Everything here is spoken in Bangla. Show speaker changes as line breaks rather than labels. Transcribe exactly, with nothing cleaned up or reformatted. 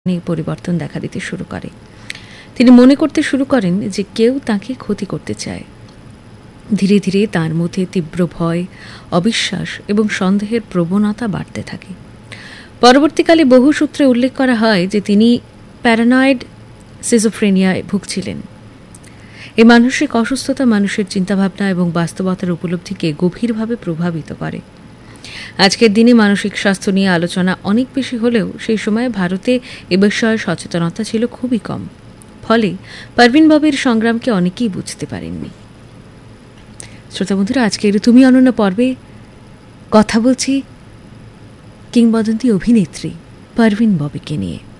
পরিবর্তন দেখা দিতে শুরু করে। তিনি মনে করতে শুরু করেন যে কেউ তাকে ক্ষতি করতে চায়। ধীরে ধীরে তার মধ্যে তীব্র ভয়, অবিশ্বাস এবং সন্দেহের প্রবণতা বাড়তে থাকে। পরবর্তীকালে বহু সূত্রে উল্লেখ করা হয় যে তিনি প্যারানয়েড সিজোফ্রেনিয়ায় ভুগছিলেন। এই মানসিক অসুস্থতা মানুষের চিন্তাভাবনা এবং বাস্তবতার উপলব্ধিকে গভীরভাবে প্রভাবিত করে। আজকের দিনে মানসিক স্বাস্থ্য নিয়ে আলোচনা অনেক বেশি হলেও সেই সময়ে ভারতে এ বিষয়ে সচেতনতা ছিল খুবই কম। ফলে পারভিন ববির সংগ্রামকে অনেকেই বুঝতে পারেননি। শ্রোতা বন্ধুরা, আজকের তুমি অনন্য পর্বে কথা বলছি কিংবদন্তি অভিনেত্রী পারভিন ববিকে নিয়ে।